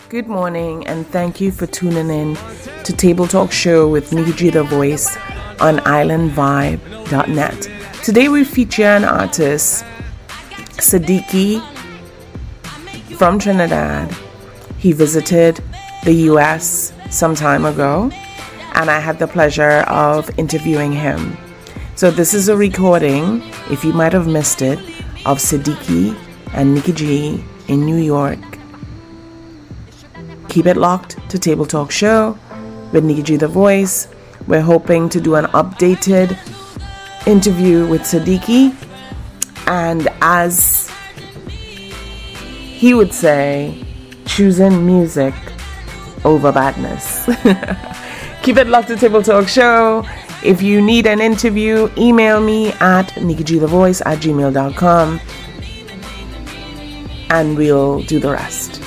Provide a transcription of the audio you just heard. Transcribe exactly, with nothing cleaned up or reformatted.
Good morning, and thank you for tuning in to Table Talk Show with Nikki G the Voice on island vibe dot net. Today we feature an artist, Siddiqui from Trinidad. He visited the U S some time ago, and I had the pleasure of interviewing him. So this is a recording, if you might have missed it, of Siddiqui and Nikki G in New York. Keep it locked to Table Talk Show with Nikki G the Voice. We're hoping to do an updated interview with Siddiqui, and as he would say, choosing music over badness. Keep it locked to Table Talk Show. If you need an interview, email me at nikki g the voice at gmail dot com and we'll do the rest.